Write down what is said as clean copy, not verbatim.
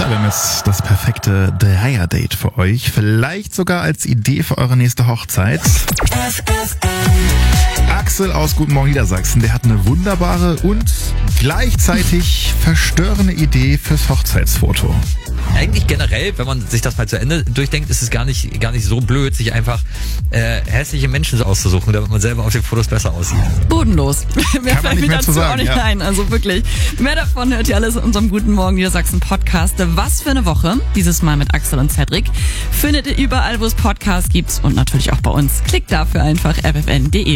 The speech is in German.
wir haben jetzt das perfekte Dreier-Date für euch. Vielleicht sogar als Idee für eure nächste Hochzeit. Axel aus Guten Morgen Niedersachsen, der hat eine wunderbare und gleichzeitig verstörende Idee fürs Hochzeitsfoto. Eigentlich generell, wenn man sich das mal zu Ende durchdenkt, ist es gar nicht so blöd, sich einfach hässliche Menschen auszusuchen, damit man selber auf den Fotos besser aussieht. Bodenlos. Mehr Kann man fällt nicht mir mehr dazu zu sagen, auch nicht ja. ein. Also wirklich. Mehr davon hört ihr alles in unserem Guten Morgen Niedersachsen Podcast. Was für eine Woche. Dieses Mal mit Axel und Cedric. Findet ihr überall, wo es Podcasts gibt und natürlich auch bei uns. Klickt dafür einfach ffn.de.